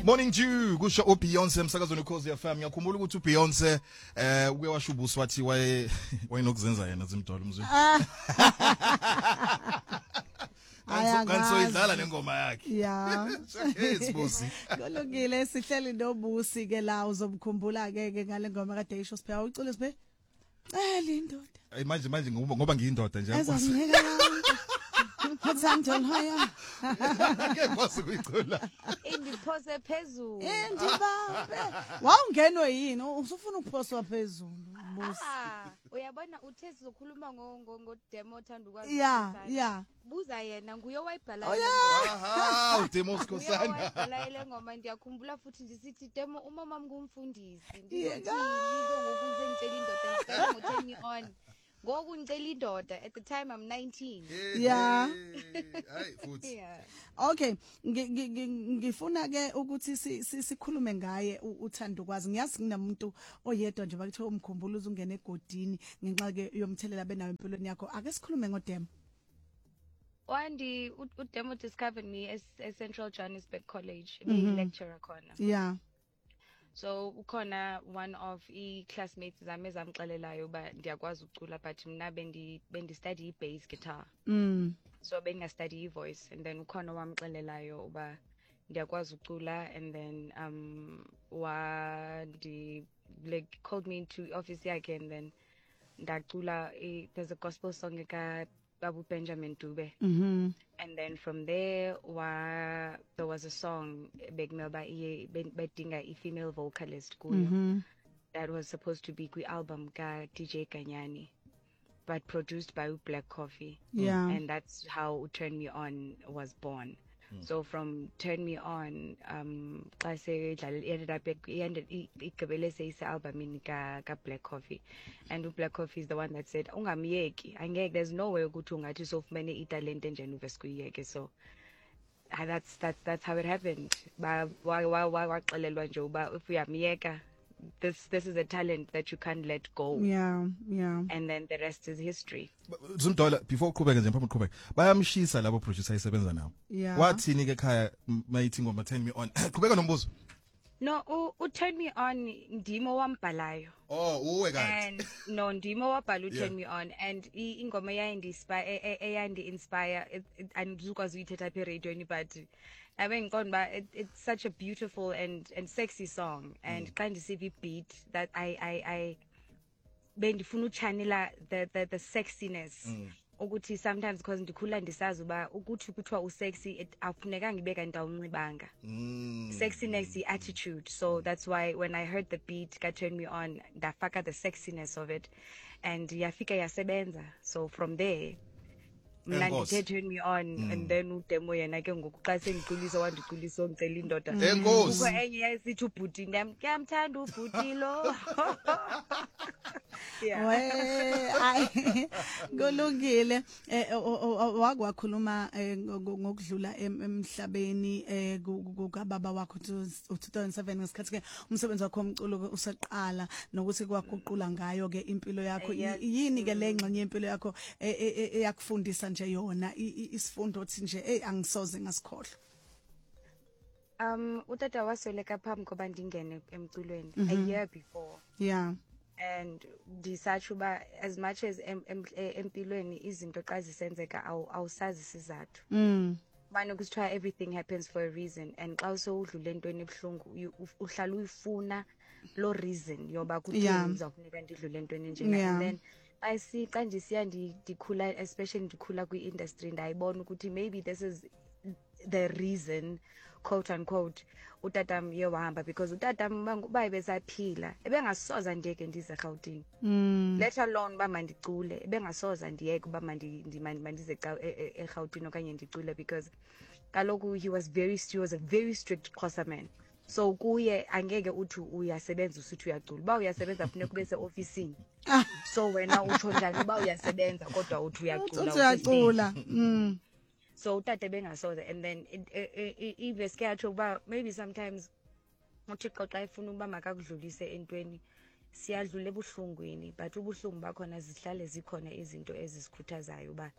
Morning Dew kusho uBeyonce emsakazweni ukhozi FM. Ngiyakhumbula ukuthi uBeyonce uke washo ubuso wathi wayenokuzenza yena zimdolo mzwe. Kansoyidlala nengoma yakhe. Yeah. Sibusi. Kulungile sihleli nobusi ke la uzomkhumbula ke ngale ngoma kade isho sipha ucule siphe. Lindoda. Manje ngoba ngiyindoda nje. Ezozinika Hatsandon haya. Ke ngose kuyicula. Indiphose phezulu. Ndibambe. Wawungenwe yini? Usufuna ukuphoswa phezulu. Uyabona uthe sizokhuluma ngo demo othanda ukwazi. Yeah. Buza yena nguye owayibhala. Aha, udemo Skhosana. Wayibhala ile ngoma ndiyakhumbula futhi nje sithi demo umama ngumfundisi. Ndizothi ngokuze ngicela indoda ngo-10 years on. Ngoku ngicela indoda at the time I'm 19. Yeah. Hayi futhi. Okay, ngifuna ke ukuthi sikhulume ngaye uthanda ukwazi. Ngiyazi kunamuntu oyedwa nje bakuthiwa umkhumbulo uzungena egodini ngenxa ke yomthelela benayo empilweni yakho. Ake sikhulume ngodemo. Wandi udemo discovered me as Central Johannesburg College, being lecturer khona. Yeah. So ukhona one of classmates zami ezamxelelayo ba ndiyakwazi ukucula but mina bendi study bass guitar. So benga study voice and then ukhona wamxelelayo uba ndiyakwazi ukucula and then like called me into office yakhe and then ndacula there's a gospel song ka Babu Benjamin Dube. And then from there there was a song Begmelba bedinga female vocalist that was supposed to be kwi album ka DJ Kanyani but produced by Black Coffee. Yeah. And that's how Turn Me On was born. So from Turn Me On, I say ended up igqibele album ka Black Coffee, and Black Coffee is the one that said ungamyeki angeke, there's no way ukuthi ungathi so many italent enjeni uvese kuyeke. So that's how it happened. Ba waxelelwa nje uba if uyamyeka, this is a talent that you can't let go. Yeah. And then the rest is history. Zimdola before uqhubeke nje mphambi uqhubeke bayamshisa labo producer ayisebenza nawo. Wathini ke ekhaya mayithi ngoma Turn Me On? Qhubeka nombuzo. No, Turn Me On ndimo wambhalayo. Oh, uwe kanti. And no, ndimo wabhala Turn Me On and ingoma eyandi inspire andizukwazi uyithetha phe radio but I mean, it's such a beautiful and sexy song, and kind of CV beat that I bendifuna uchannela the sexiness. Ukuthi sometimes because ndikhula ndisazi uba ukuthi kuthiwa usexy akufuneka ngibeka ndawunxibanga. Sexiness the attitude. So that's why when I heard the beat ka Turn Me On, ndafaka the sexiness of it and yafika yasebenza. So from there mina ndithe Turn Me On and then udemo yena ke ngoku xa sengiculisa wandiculisa ngicela indoda. Enkosi. Enye yasithi ubhuti ngiyamthanda ubhuti lo. Ay kulungile wakwakhuluma ngokudlula emhlabeni kubaba wakho 2007 ngesikhathi ke umsebenzi wakho omculo useqala nokuthi kwaguqula ngayo ke impilo yakho. Yini ke lengxenye yempilo yakho eyakufundisa nje yona isifundo othi nje angisoze ngasikhohlwa? Utata wasweleka phambi koba ndingene emculweni a year before. Yeah. And ndisatsho uba as much as empilweni izinto xa zisenzeka awusazi isizathu. Manje kusithiwa everything happens for a reason and xa usowudlula entweni ebuhlungu uhlala uyifuna lo reason yoba kuthini ngizakunika ndidlule entweni njena. And then xa ndisiya ndikhula, especially ndikhula kwi-industry ndayibona ukuthi maybe this is the reason quote unquote utata ye wahamba because utata uba besaphila ebengasoza ndiyeke ndize eGauteng. Let alone uba mandicule ebengasoza ndiyeke uba mandize eGauteng okanye ndicule because kaloku he was a very strict Xhosa man. So kuye angeke uthi uyasebenza usithi uyacula. Ba uyasebenza funeka ube seofisini. So wena utsho njani uba uyasebenza kodwa uthi uyacula. So utata bengasoza and then iveske yatsho uba maybe sometimes uThixo xa efuna uba makakudlulise entweni siyadlula ebuhlungwini but ubuhlungu bakhona zihlale zikhona izinto ezisikhuthazayo uba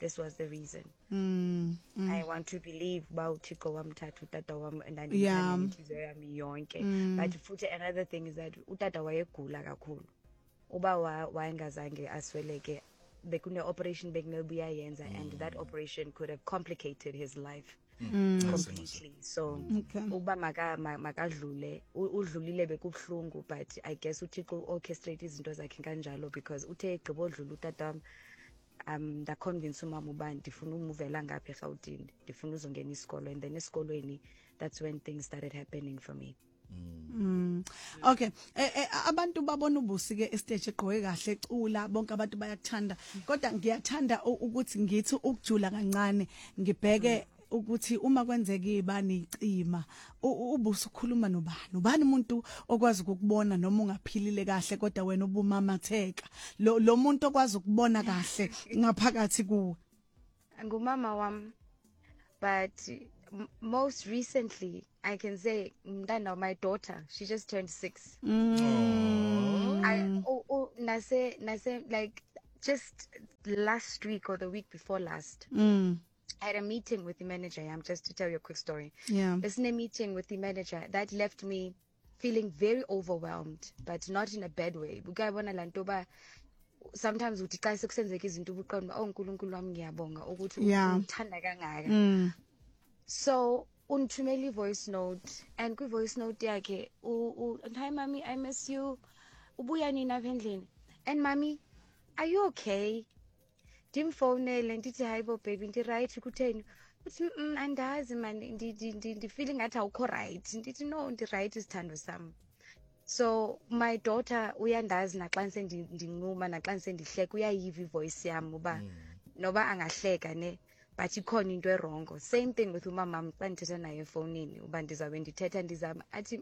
this was the reason. I want to believe uba uThixo wamthatha utata wam and Yeah. inhliziyo yami yonke. But futhi another thing is that utata wayegula kakhulu. Uba wayengazange asweleke bekune-operation bekunebuya yenza and that operation could have complicated his life completely. So Okay. uba makadlule udlulile bekubuhlungu, but I guess uThixo orchestrate izinto zakhe kanjalo because uthe egqiba odlula utata wam ndaconvince umama uba ndifuna umuvela ngapha eRhawutini, ndifuna uzongena isikolo, and then esikolweni that's when things started happening for me. Okay, abantu babona ubusi ke estage egqoke kahle ecula, bonke abantu bayakuthanda, kodwa ngiyathanda ukuthi ngithi ukujula kancane ngibheke ukuthi uma kwenzeka ibani icima ubusi ukhuluma nobani umuntu okwazi ukubona noma ungaphilile kahle kodwa wena ubumamatheka lo muntu okwazi ukubona kahle ngaphakathi kuwe. Ngumama wam, but most recently I can say mntana, my daughter, she just turned 6. Nase like just last week or the week before last, I had a meeting with the manager. Just to tell you a quick story. Yeah. It's in a meeting with the manager that left me feeling very overwhelmed, but not in a bad way. Ukayibona lanto ba sometimes uthi xa sekusenzeka izinto ubuqonda oh uNkulunkulu wami ngiyabonga ukuthi uthanda kangaka. So unthumela i-voice note, and kwi-voice note yakhe hi mommy, I miss you, ubuya nini apha endlini, and mommy, are you okay? Ndimfowunele ndithi hayi bo baby ndi-right kutheni, uthi andazi man ndi-feeling ngathi awukho right, ndithi no ndi-right isithando sam. So my daughter uyandazi naxa ndinquma naxa ndihleka uyayiva ivoice yam uba noba angahleka ne but ikhona into erongo. Same thing with umama xa ndithetha naye efowunini uba ndizawube ndithetha ndizama athi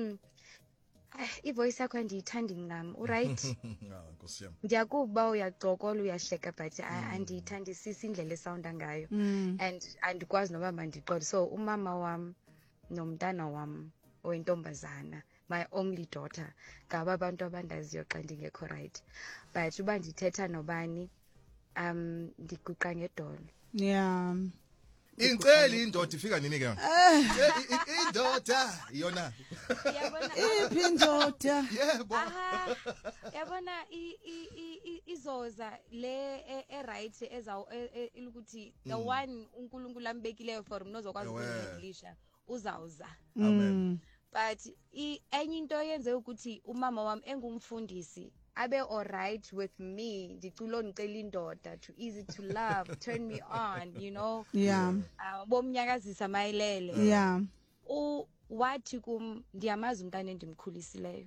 ivoice yakho andiyithandi ncam, uright? Ndiyakuba uyacokola uyahleka but andiyithandisisi indlela esawunda ngayo and andikwazi noba mandixole. So umama wam nomntana wam oyintombazana, my only daughter, ngaba abantu abandaziyo xa ndingekho right, but uba ndithetha nobani ndiguqa ngedolo. Yeah. Inceli indoda ifika nini ke? Indoda yona. Yabona Indoda. Yebo. Yabona izoza le right ezaw ukuthi the one uNkulunkulu ambekileyo for mina ozokwazi ukuyilisha uzawuza. Amen. But enye into yenze ukuthi umama wami engumfundisi abe alright with me, ndicula ndicela indoda, too easy to love, turn me on, you know. Yeah. Bomnyakazisa mayelele. Yeah. Wathi kum ndiyamazi umntana endimkhulisileyo.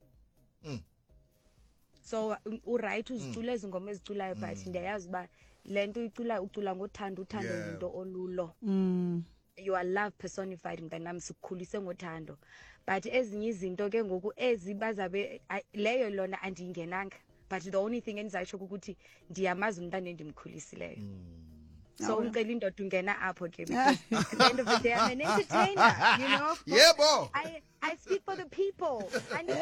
So uright uzicula ezingoma eziculayo but ndiyayazi uba lento ucula ngothando, uthando into olulo. You are love personified mntanami, sikukhulise ngothando. But ezinye izinto ke ngoku ezibazabe leyo lona andingenanga, but the only thing endizatsho ukuthi ndiyamazi umntana endimkhulisileyo. So ngicela indoda ungena apho ke because at the end of the day I'm an entertainer, you know. Yebo. I speak for the people. Andithi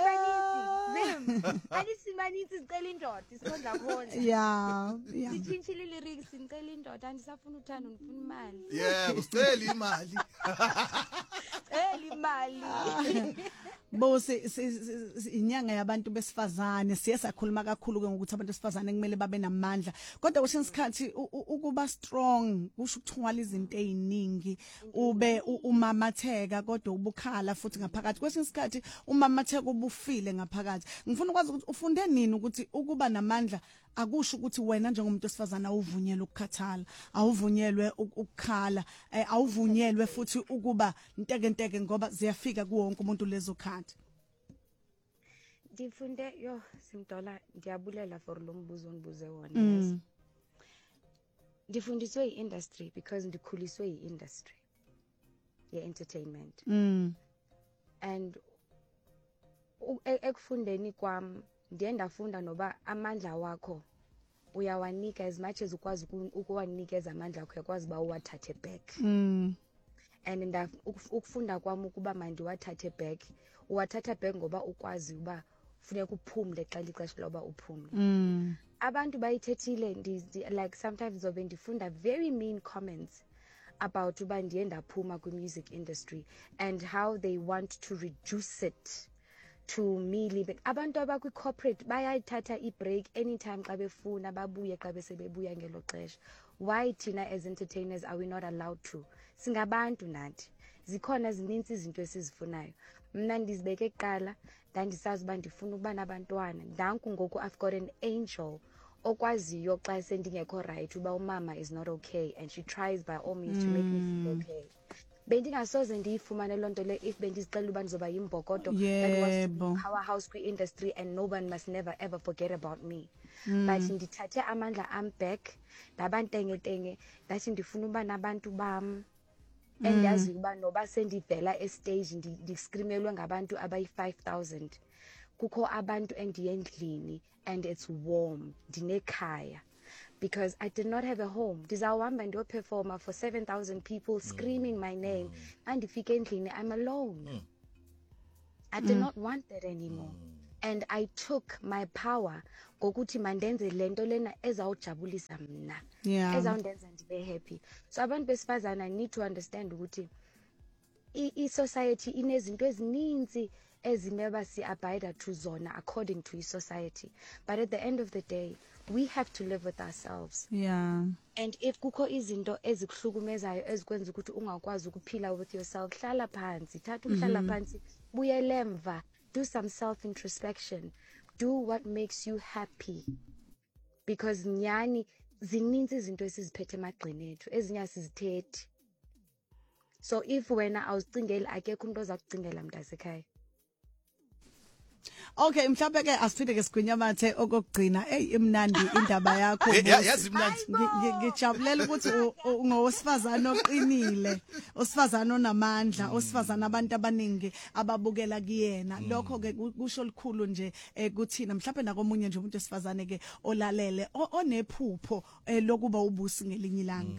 sicela indoda isikhondla khona. Yeah. Yeah. Sitshintshile lyrics ngicela indoda andisafuna uthando ndifuna imali. Yebo, sicela imali. Imali. Bose inyanga yabantu besifazane siye sakhuluma kakhulu ke ngokuthi abantu besifazane kumele babe namandla, kodwa kwesinye isikhathi ukuba strong kusho ukuthungwala izinto eziningi, ube umamatheka kodwa ubukhala futhi ngaphakathi. Kwesinye isikhathi umamatheka ubufile ngaphakathi. Ngifuna ukwazi ukuthi ufunde nini ukuthi ukuba namandla akusho ukuthi wena njengomuntu wesifazana awuvunyelwe ukukhathala, awuvunyelwe ukukhala, awuvunyelwe futhi ukuba nteke ngoba ziyafika kuwo wonke umuntu lezo khathi. Ndifunde Simdola, ndiyabulela for lo mbuzo ondibuze wona. Ndifundiswe i-industry because ndikhuliswe yi-industry ye-entertainment. And ekufundeni kwam ndiye ndafunda noba amandla wakho uyawanika as much as ukwazi ukuwanikeza amandla akho, uyakwazi uba uwathathe back. And ukufunda kwam ukuba mandiwathathe back, uwathatha back ngoba ukwazi uba funeka uphumle xa lixesha loba uphumle. Abantu bayithethile like sometimes zobe ndifunda very mean comments about uba ndiye ndaphuma kwi-music industry and how they want to reduce it to me leaving. Abantu abakwi-corporate bayayithatha i-break anytime xa befuna babuye xa besebebuya ngelo xesha. Why thina as entertainers are we not allowed to? Singabantu nathi, zikhona zininzi izinto esizifunayo. Mna ndizibeke kuqala ndandisazi uba ndifuna ukuba nabantwana. Ndanku ngoku I've got an angel okwaziyo xa sendingekho right uba umama is not okay and she tries by all means to make me feel okay. Bendingasoze ndiyifumane loo nto le if bendizixelela uba ndizoba yimbokodo that was powerhouse kwi-industry and no one must never ever forget about me. But ndithathe amandla am back ndabantengentenge ndathi ndifuna uba nabantu bam endiyazi ukuba noba sendivela estage ndiskrimelwe ngabantu abayi-5,000 kukho abantu endiye endlini and it's warm ndinekhaya. Because I did not have a home. Ndizawuhamba ndiyoperforma for 7,000 people screaming my name. And ndifike endlini, I'm alone. I did not want that anymore. And I took my power ngokuthi mandenze lento lena ezawujabulisa mna. Ezawundenza ndibe happy. So abantu besifazana need to understand ukuthi i-society inezinto ezininzi ezimeba si-abide to zona according to i-society. But at the end of the day, we have to live with ourselves. And if kukho izinto ezikuhlukumezayo ezikwenza ukuthi ungakwazi ukuphila with yourself, hlala phansi, thatha umhlala phansi, buyele emva, do some self-introspection, do what makes you happy. Because nyani zininzi izinto esiziphethe emagxeni ethu, ezinye asizithethi. So if wena awuzicingeli akekho umuntu ozakucingela mntasekhaya. Okay, mhlawumbe ke asiphinde ke sigwinyamathe okugcina imnandi indaba yakho. Yazi imnandi. Ngijabulela ukuthi ungowesifazana oqinile, osifazana onamandla, osifazana abantu abaningi ababukela kuyena. Lokho ke kusho likhulu nje kuthina mhlawumbe nakomunye nje umuntu osifazane ke olalele onephupho lokuba ubusi ngelinye ilanga.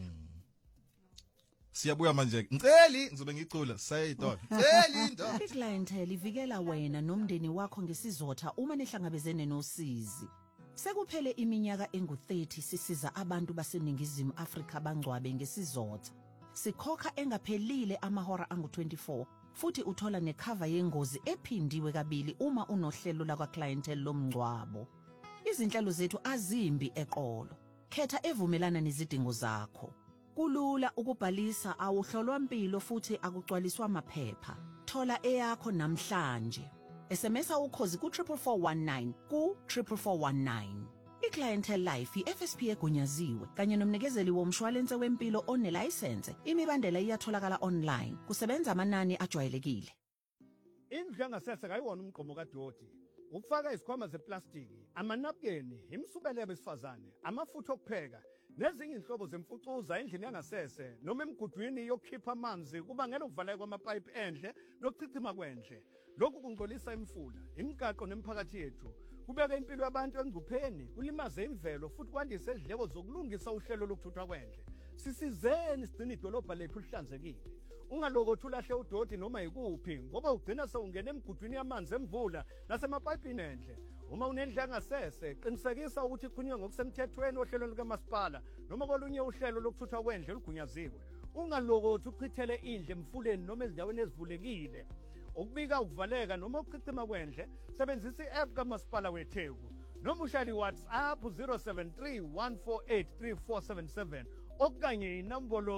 Siyabuya manje. Ngiceli ngizobe ngicula sayidona. Ngiceli into. Iclientele ivikela wena nomndeni wakho ngesizotha uma nihlangabezene nosizi. Sekuphele iminyaka engu-30 sisiza abantu baseningizimu Afrika bangcwabe ngesizotha. Sikhokha engaphelile amahora angu-24 futhi uthola necover yengozi ephindiwe kabili uma unohlelo lakwa clientele lomngcwabo. Izinhlelo zethu azimbi eqolo. Khetha evumelana nezidingo zakho. Kulula ukubhalisa awuhlolwa impilo futhi akugcwaliswa amaphepha. Thola eyakho namhlanje. SMSa ukhozi ku 44419 ku 44419. I-Clientele Life i-FSP egunyaziwe kanye nomnikezeli womshwalense wempilo onelicense. Imibandela iyatholakala online. Kusebenza amanani ajwayelekile. Indlu yangasese kayiwona umgqomo kaDoti. Ukufaka izikhwama zeplastiki, amanapkeni, imsubele yabesifazane, amafutha okupheka, nezinye inhlobo zemfucuza endlini yangasese noma emgudwini yokukhipha amanzi kubangela ukuvaleka kwamapipe endle nokuchichima kwendle. Lokhu kungcolisa imfula, imigaqo nemiphakathi yethu. Kubeka impilo yabantu engcupheni, kulimaze imvelo futhi kwandise izindleko zokulungisa uhlelo lokuthuthwa kwendle. Sisizeni sigcina idolobha lethu lihlanzekile. Ungalokothi ulahle uDoti noma yikuphi ngoba ugcina sewungena emgudwini yamanzi emvula nasemapayipini endle. Uma unendlu yangasese qinisekisa ukuthi iqhunywe ngokusemthethweni ohlelweni lukamasipala noma kolunye uhlelo lokuthuthwa kwendle olugunyaziwe. Ungalokothi uchithele indle emfuleni noma ezindaweni ezivulekile. Ukubika ukuvaleka noma ukuchichima kwendle sebenzisa i-app kamasipala weTheku noma ushali WhatsApp 0731483477 okanye inombolo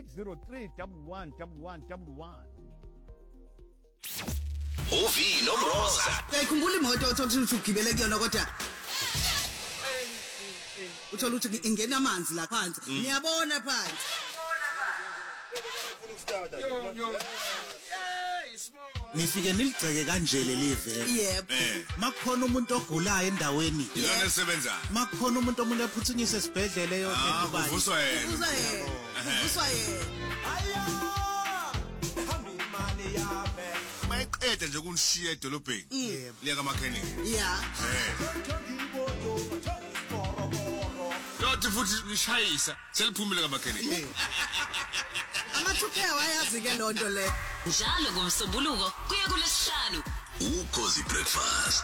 0803111111. Uvi nomroza. Ngikhumbula imoto othola ukuthi ugibele kuyona kodwa uthola ukuthi ingena amanzi la phansi. Ngiyabona phansi. Nifike niligceke kanje lelive. Yebo. Makukhona umuntu ogulayo endaweni. Yona esebenza. Makukhona umuntu omunye ephuthunyiswe esibhedlela eyodwa kubayi. Kuvuswa yena. Kuvuswa yena. Mayiqede nje kunishiya edolobheni. Liya kamakhenikhe. Yeah. Lothi futhi lishayisa seliphumile kamakhenikhe. Amathuphe wayazi ke lonto le. Njalo ngomsombuluko kuya kulesihlanu. Ukhozi breakfast.